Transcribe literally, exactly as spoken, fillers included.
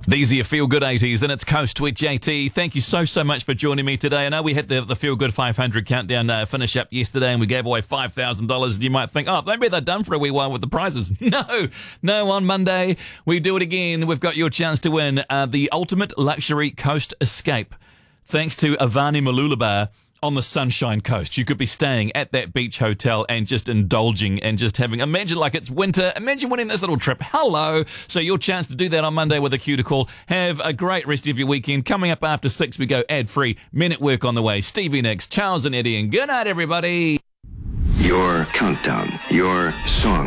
These are your Feel Good eighties, and it's Coast with J T. Thank you so, so much for joining me today. I know we had the, the Feel Good five hundred countdown uh, finish up yesterday, and we gave away five thousand dollars, and you might think, oh, maybe they're done for a wee while with the prizes. No, no, on Monday, we do it again. We've got your chance to win uh, the ultimate luxury coast escape. Thanks to Avani Malulabar on the Sunshine Coast. You could be staying at that beach hotel and just indulging and just having, imagine like it's winter, imagine winning this little trip. Hello. So your chance to do that on Monday with a cue to call. Have a great rest of your weekend. Coming up after six, we go ad-free. Men at Work on the way. Stevie Nicks, Charles and Eddie, and good night, everybody. Your countdown, your song.